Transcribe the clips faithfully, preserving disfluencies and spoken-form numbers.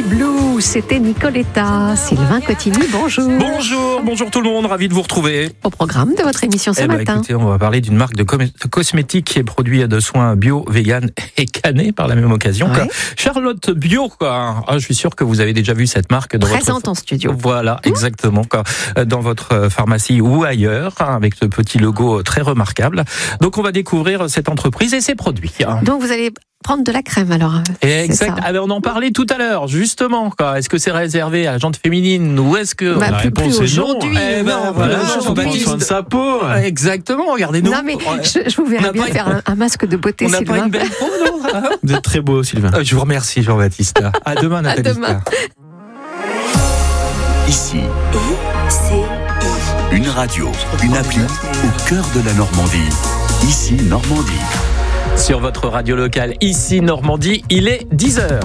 Blue, c'était Nicoletta. Sylvain Cotigny, bonjour. Bonjour, bonjour tout le monde, ravi de vous retrouver. Au programme de votre émission ce eh ben, matin. Écoutez, on va parler d'une marque de, com- de cosmétiques qui est produit de soins bio, vegan et cannés par la même occasion. Ouais. Quoi. Charlotte Bio, quoi. Ah, je suis sûr que vous avez déjà vu cette marque dans Présente votre... en studio. Voilà, exactement. Quoi. Dans votre pharmacie ou ailleurs, hein, avec ce petit logo très remarquable. Donc on va découvrir cette entreprise et ses produits. Hein. Donc vous allez prendre de la crème alors. Exact. Ah, ben, on en parlait tout à l'heure, justement. Quoi. Est-ce que c'est réservé à la gente féminine ou est-ce que bah, la plus, réponse plus est aujourd'hui. non. Eh ben, non, voilà, non, on va prendre soin de sa peau. Exactement. Regardez-nous. Non mais je, je vous verrais bien faire un, un masque de beauté. On n'a Sylvain. pas une belle peau, non? Vous êtes très beau, Sylvain. Je vous remercie, Jean-Baptiste. À demain, Nathalie. À demain. Ici, une radio, une appli au cœur de la Normandie. Ici, Normandie. Sur votre radio locale, ici Normandie, il est dix heures.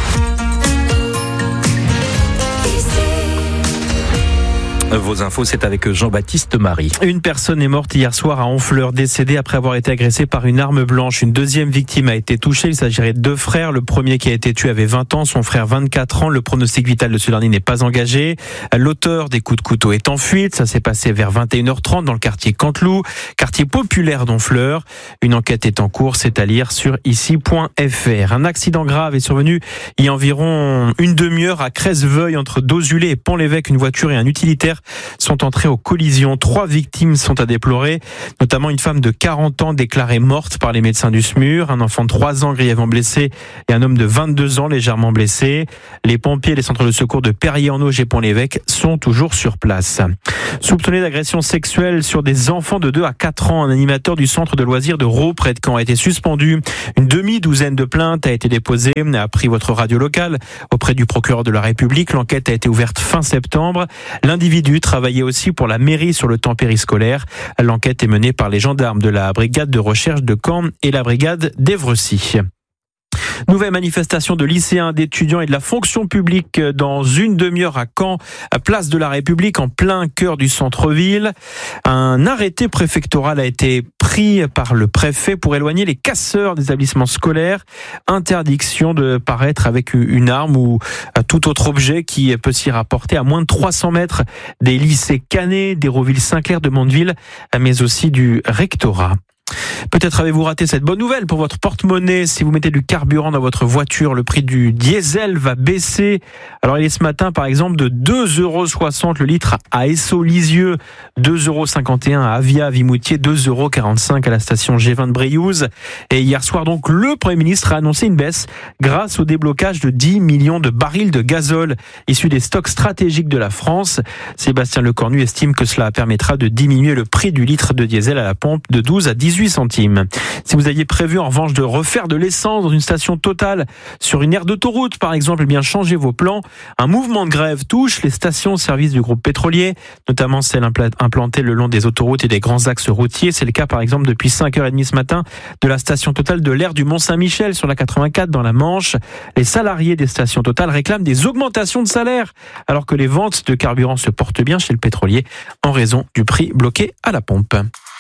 Vos infos, c'est avec Jean-Baptiste Marie. Une personne est morte hier soir à Honfleur, décédée après avoir été agressée par une arme blanche. Une deuxième victime a été touchée. Il s'agirait de deux frères. Le premier qui a été tué avait vingt ans, son frère vingt-quatre ans. Le pronostic vital de ce dernier n'est pas engagé. L'auteur des coups de couteau est en fuite. Ça s'est passé vers vingt et une heures trente dans le quartier Canteloup, quartier populaire d'Honfleur. Une enquête est en cours, c'est à lire sur ici point f r. Un accident grave est survenu il y a environ une demi-heure à Cresseveuil entre Dozulé et Pont-l'Évêque. Une voiture et un utilitaire sont entrés aux collisions. Trois victimes sont à déplorer, notamment une femme de quarante ans déclarée morte par les médecins du S M U R, un enfant de trois ans grièvement blessé et un homme de vingt-deux ans légèrement blessé. Les pompiers et les centres de secours de Perrier-en-Auge et Pont-l'Évêque sont toujours sur place. Soupçonné d'agression sexuelle sur des enfants de deux à quatre ans, un animateur du centre de loisirs de Raux près de Caen a été suspendu. Une demi-douzaine de plaintes a été déposée, a appris votre radio locale auprès du procureur de la République. L'enquête a été ouverte fin septembre. L'individu travaillait aussi pour la mairie sur le temps périscolaire. L'enquête est menée par les gendarmes de la brigade de recherche de Caen et la brigade d'Evrecy. Nouvelle manifestation de lycéens, d'étudiants et de la fonction publique dans une demi-heure à Caen, à place de la République, en plein cœur du centre-ville. Un arrêté préfectoral a été pris par le préfet pour éloigner les casseurs des établissements scolaires. Interdiction de paraître avec une arme ou tout autre objet qui peut s'y rapporter à moins de trois cents mètres des lycées Canet, d'Hérouville-Saint-Clair, de Mondeville, mais aussi du rectorat. Peut-être avez-vous raté cette bonne nouvelle pour votre porte-monnaie. Si vous mettez du carburant dans votre voiture, le prix du diesel va baisser. Alors il est ce matin par exemple de deux euros soixante le litre à Esso-Lisieux, deux euros cinquante et un à Avia-Vimoutier, deux euros quarante-cinq à la station G vingt de Briouze. Et hier soir donc, le Premier ministre a annoncé une baisse grâce au déblocage de dix millions de barils de gazole issus des stocks stratégiques de la France. Sébastien Lecornu estime que cela permettra de diminuer le prix du litre de diesel à la pompe de douze à dix-huit centimes. Si vous aviez prévu en revanche de refaire de l'essence dans une station Total sur une aire d'autoroute par exemple, eh bien changez vos plans. Un mouvement de grève touche les stations-service du groupe pétrolier, notamment celles implantées le long des autoroutes et des grands axes routiers. C'est le cas par exemple depuis cinq heures trente ce matin de la station Total de l'aire du Mont-Saint-Michel sur la quatre-vingt-quatre dans la Manche. Les salariés des stations Total réclament des augmentations de salaire alors que les ventes de carburant se portent bien chez le pétrolier en raison du prix bloqué à la pompe.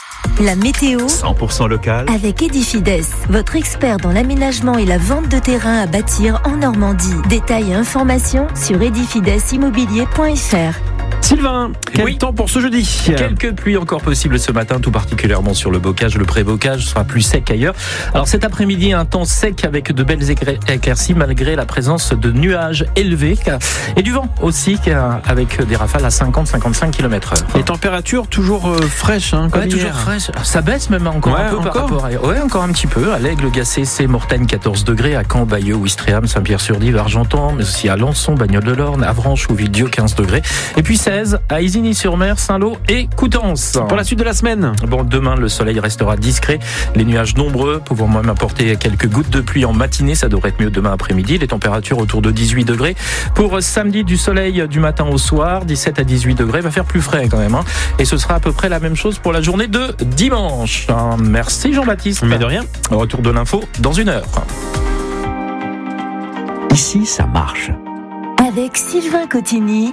La météo cent pour cent local avec Edifides, votre expert dans l'aménagement et la vente de terrain à bâtir en Normandie. Détails et informations sur edifides immobilier point f r. Sylvain, quel Oui. temps pour ce jeudi ? Quelques pluies encore possibles ce matin, tout particulièrement sur le bocage. Le pré-bocage sera plus sec ailleurs. Alors cet après-midi, un temps sec avec de belles éclaircies malgré la présence de nuages élevés et du vent aussi avec des rafales à cinquante à cinquante-cinq kilomètres heure. Les températures toujours euh, fraîches, hein, comme Ouais, hier. toujours fraîche. Ça baisse même encore Ouais, un peu encore par rapport à... Ouais, encore un petit peu. À l'Aigle, Gacé, c'est Mortagne, quatorze degrés. À Caen, Bayeux, Ouistreham, Saint-Pierre-sur-Dive, Argentan, mais aussi à Lançon, Bagnoles-de-l'Orne, Avranches ou Villedieu, quinze degrés. Et puis seize à Isigny-sur-Mer, Saint-Lô et Coutances. Pour la suite de la semaine. Bon, demain, le soleil restera discret. Les nuages nombreux, pouvant même apporter quelques gouttes de pluie en matinée. Ça devrait être mieux demain après-midi. Les températures autour de dix-huit degrés. Pour samedi, du soleil du matin au soir, dix-sept à dix-huit degrés. Va faire plus frais quand même, hein. Et ce sera à peu près la même chose pour la journée de dimanche. Merci Jean-Baptiste. Mais de rien. Retour de l'info dans une heure. Ici, ça marche. Avec Sylvain Cotigny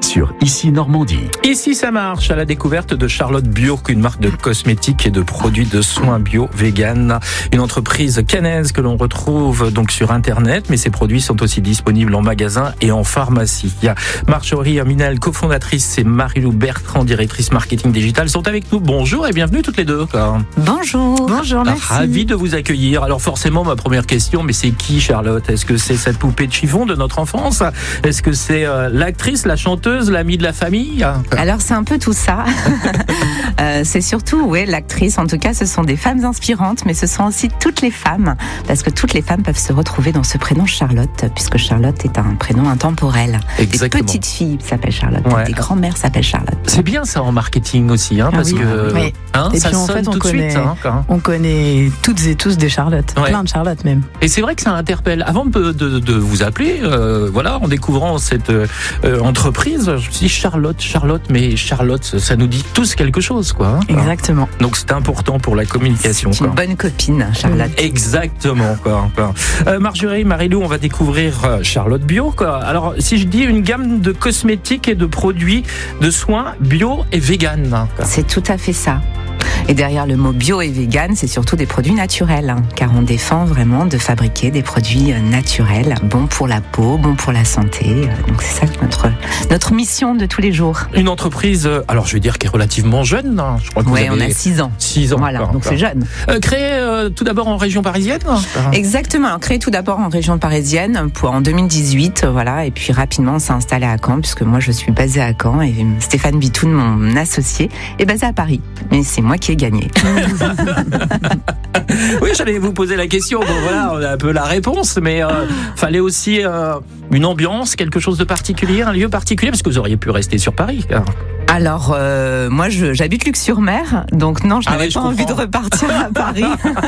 sur Ici Normandie. Ici ça marche, à la découverte de Charlotte Bio, une marque de cosmétiques et de produits de soins bio vegan, une entreprise caennaise que l'on retrouve donc sur internet, mais ces produits sont aussi disponibles en magasin et en pharmacie. Il y a Marjorie Minel, cofondatrice, et Marie-Lou Bertrand, directrice marketing digital, sont avec nous. Bonjour et bienvenue toutes les deux. Bonjour. Bonjour, merci. Ravi de vous accueillir. Alors forcément, ma première question, mais c'est qui Charlotte? Est-ce que c'est cette poupée de chiffon de notre enfance? Est-ce que c'est euh, l'actrice, la chanteuse, l'amie de la famille? Alors c'est un peu tout ça. euh, c'est surtout, oui, l'actrice. En tout cas, ce sont des femmes inspirantes, mais ce sont aussi toutes les femmes, parce que toutes les femmes peuvent se retrouver dans ce prénom Charlotte, puisque Charlotte est un prénom intemporel. Exactement. Des petites filles s'appellent Charlotte, Ouais. des grands-mères s'appellent Charlotte. C'est bien ça en marketing aussi, hein, Ah parce oui, que oui. hein, Et ça puis, en sonne fait, on tout de connaît- suite. Hein, quand- On connaît toutes et tous des Charlotte, Ouais. plein de Charlotte même. Et c'est vrai que ça interpelle. Avant de, de, de vous appeler, euh, voilà, en découvrant cette euh, entreprise, je me suis dit Charlotte, Charlotte, mais Charlotte, ça nous dit tous quelque chose, quoi. Hein. Exactement. Donc c'est important pour la communication. C'est une quoi. bonne copine, Charlotte. Exactement, quoi. quoi. Euh, Marjorie, Marie-Lou, on va découvrir euh, Charlotte Bio, quoi. Alors, si je dis une gamme de cosmétiques et de produits de soins bio et vegan, quoi. C'est tout à fait ça. Et derrière le mot bio et vegan, c'est surtout des produits naturels, hein, car on défend vraiment de fabriquer des produits euh, naturels, bons pour la peau, bons pour la santé. Euh, Donc c'est ça notre notre mission de tous les jours. Une entreprise, euh, alors je vais dire qui est relativement jeune, hein. Je crois que Ouais, vous on avez a six ans. six ans. Voilà, quoi, donc quoi. c'est jeune. Euh, créé euh, tout d'abord en région parisienne. Exactement. Alors, créé tout d'abord en région parisienne pour en deux mille dix-huit, euh, voilà, et puis rapidement on s'est installé à Caen puisque moi je suis basée à Caen et Stéphane Bitoun, mon associé, est basé à Paris. Mais c'est moi qui ai gagné. Oui, j'allais vous poser la question. Bon, voilà, on a un peu la réponse, mais euh, fallait aussi euh, une ambiance, quelque chose de particulier, un lieu particulier, parce que vous auriez pu rester sur Paris. Quoi. Alors, euh, moi, je, j'habite Luc-sur-Mer, donc non, je Ah n'avais ouais, je pas envie de comprends. repartir à Paris.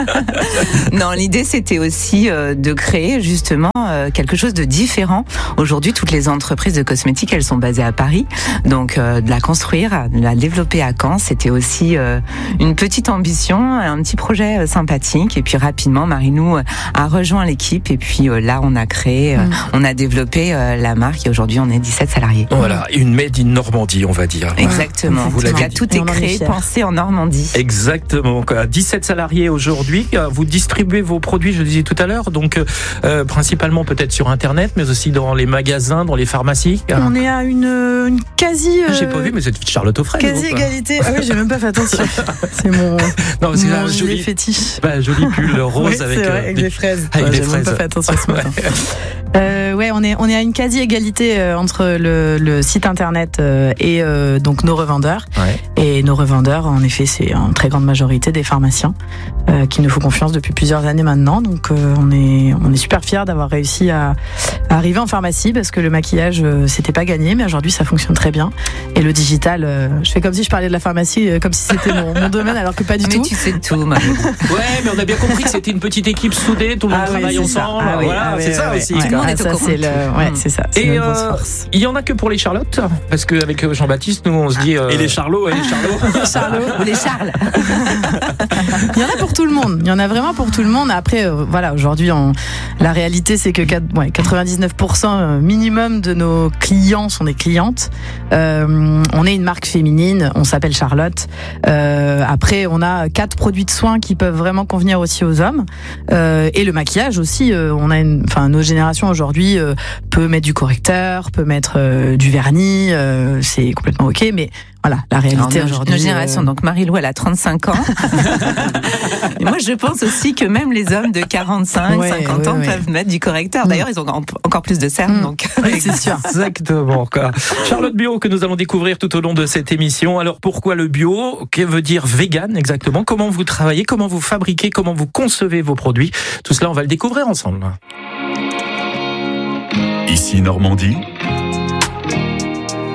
Non, l'idée, c'était aussi euh, de créer justement euh, quelque chose de différent. Aujourd'hui, toutes les entreprises de cosmétiques, elles sont basées à Paris, donc euh, de la construire, de la développer à Caen, c'était aussi euh, une petite ambition, un petit projet euh, sympathique. Et puis rapidement, Marie-Lou a rejoint l'équipe, et puis euh, là, on a créé, euh, Mm. on a développé euh, la marque, et aujourd'hui, on est dix-sept salariés. Voilà, une made in Normandie, on va dire. Exactement. Vous En tout l'avez cas, dit. tout Et est on en est créé, fiers. pensé en Normandie. Exactement. Quoi. dix-sept salariés aujourd'hui. Vous distribuez vos produits, je le disais tout à l'heure, donc euh, principalement peut-être sur Internet, mais aussi dans les magasins, dans les pharmacies. On est à une, une quasi. euh, J'ai pas vu, mais c'est Charlotte Offray. Quasi vous, quoi. égalité. Ah oui, j'ai même pas fait attention. C'est mon, Non, c'est mon un gilet joli, fétiche. bah, joli pull rose Oui, avec, c'est vrai, euh, avec des- des fraises. avec Ouais, des j'ai même fraises. pas fait attention ce matin. Ouais. Euh, ouais, on est on est à une quasi égalité euh, entre le, le site internet euh, et euh, donc nos revendeurs. Ouais. Et nos revendeurs, en effet, c'est en très grande majorité des pharmaciens euh, qui nous font confiance depuis plusieurs années maintenant. Donc euh, on est on est super fiers d'avoir réussi à, à arriver en pharmacie parce que le maquillage euh, c'était pas gagné, mais aujourd'hui ça fonctionne très bien. Et le digital, euh, je fais comme si je parlais de la pharmacie, euh, comme si c'était mon, mon domaine, alors que pas du Mais tout. tu sais tout, Marie. Ouais, mais on a bien compris que c'était une petite équipe soudée, tout le monde Ah oui, travaille c'est ça. ensemble. Ah oui, voilà, ah oui, c'est ça ouais, aussi. ouais. Tout le monde quoi. est au ça, courant c'est de le, tout. ouais, Mm. c'est ça. C'est Et notre grosse euh, force. il y en a que pour les Charlottes, parce qu'avec Jean-Baptiste, nous on se dit. euh, Et les Charlots, et les Charlots. Charlot. Ou les Charles. Il y en a pour tout le monde. Il y en a vraiment pour tout le monde. Après, euh, voilà, aujourd'hui, on... la réalité, c'est que quatre- ouais, quatre-vingt-dix-neuf pour cent minimum de nos clients sont des clientes. Euh, on est une marque féminine. On s'appelle Charlotte. Euh, après, on a quatre produits de soins qui peuvent vraiment convenir aussi aux hommes. Euh, et le maquillage aussi. Euh, on a, une... enfin, nos générations aujourd'hui euh, peut mettre du correcteur, peut mettre euh, du vernis. Euh, c'est complètement ok. Mais voilà, la réalité Alors, nos, aujourd'hui. nos générations, euh, donc Marie-Lou, elle a trente-cinq ans. Et moi, je pense aussi que même les hommes de quarante-cinq, Ouais, cinquante ouais, ans ouais. peuvent mettre du correcteur. Mm. D'ailleurs, ils ont en- encore plus de cernes, Mm. donc. Oui, c'est sûr. Exactement. Quoi. Charlotte Bio que nous allons découvrir tout au long de cette émission. Alors pourquoi le bio? Que veut dire vegan exactement? Comment vous travaillez? Comment vous fabriquez? Comment vous concevez vos produits? Tout cela, on va le découvrir ensemble. Ici Normandie,